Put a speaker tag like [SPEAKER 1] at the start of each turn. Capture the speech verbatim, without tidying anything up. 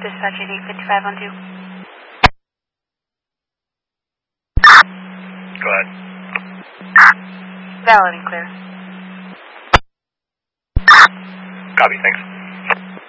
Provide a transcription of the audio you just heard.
[SPEAKER 1] Dispatch eight eight five one two.
[SPEAKER 2] Go ahead.
[SPEAKER 1] Valid and clear.
[SPEAKER 2] Copy, thanks.